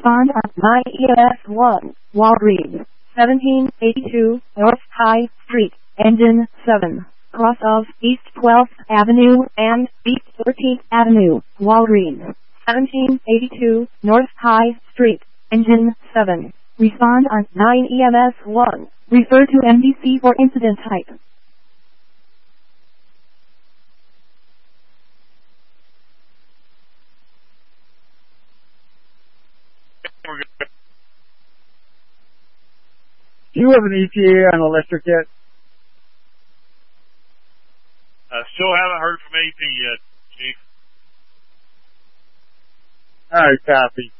Respond on 9EMS1, Walgreens, 1782 North High Street, Engine 7, cross of East 12th Avenue and East 13th Avenue, Walgreens, 1782 North High Street, Engine 7. Respond on 9EMS1. Refer to MDC for incident type. Do you have an ETA on electric yet? Still haven't heard from AP yet, Chief. All right, copy.